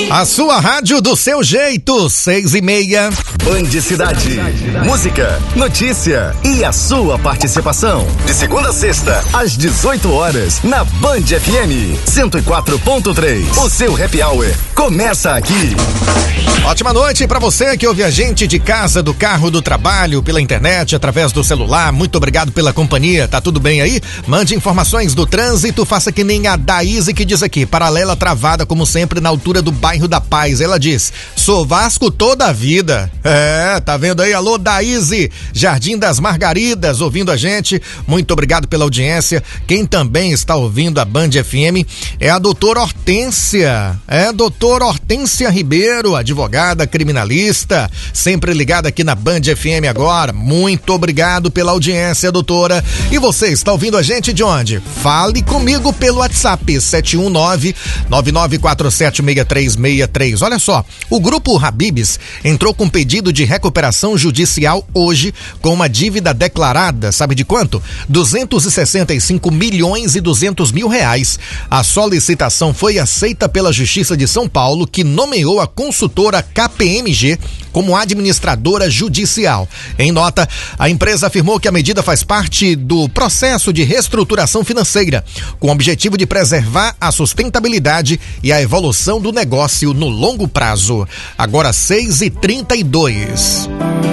A sua rádio do seu jeito, 6:30. Band Cidade. Música, notícia e a sua participação. De segunda a sexta, às 18 horas, na Band FM 104.3. O seu happy hour começa aqui. Ótima noite pra você que ouve a gente de casa, do carro, do trabalho, pela internet, através do celular. Muito obrigado pela companhia. Tá tudo bem aí? Mande informações do trânsito, faça que nem a Daíse que diz aqui, paralela travada como sempre na altura do bairro da Paz. Ela diz, sou Vasco toda a vida. Tá vendo aí? Alô, Daíse, Jardim das Margaridas, ouvindo a gente. Muito obrigado pela audiência. Quem também está ouvindo a Band FM é a doutora Hortência. Doutora Hortência Ribeiro, advogada criminalista, sempre ligada aqui na Band FM agora. Muito obrigado pela audiência, doutora. E você está ouvindo a gente de onde? Fale comigo pelo WhatsApp 719-9947-6363. Olha só, o grupo Habib's entrou com pedido de recuperação judicial hoje com uma dívida declarada, sabe de quanto? 265 milhões e 200 mil reais. A solicitação foi aceita pela Justiça de São Paulo, que nomeou a consultora KPMG como administradora judicial. Em nota, a empresa afirmou que a medida faz parte do processo de reestruturação financeira, com o objetivo de preservar a sustentabilidade e a evolução do negócio no longo prazo. Agora 6:32.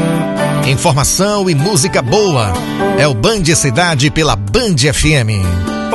Informação e música boa. É o Band Cidade pela Band FM.